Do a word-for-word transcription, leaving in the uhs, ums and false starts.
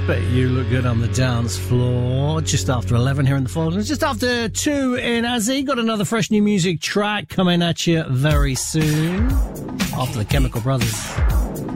Bet you look good on the dance floor. Just after eleven here in the Falls. Just after two in Azzy. Got another fresh new music track coming at you very soon. After the Chemical Brothers.